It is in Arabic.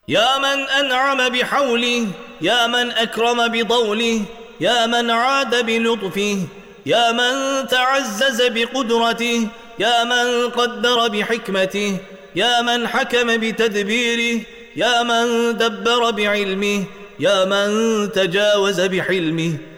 يا من أنعم بحوله، يا من أكرم بطوله، يا من عاد بلطفه، يا من تعزز بقدرته، يا من قدر بحكمته، يا من حكم بتدبيره، يا من دبر بعلمه، يا من تجاوز بحلمه،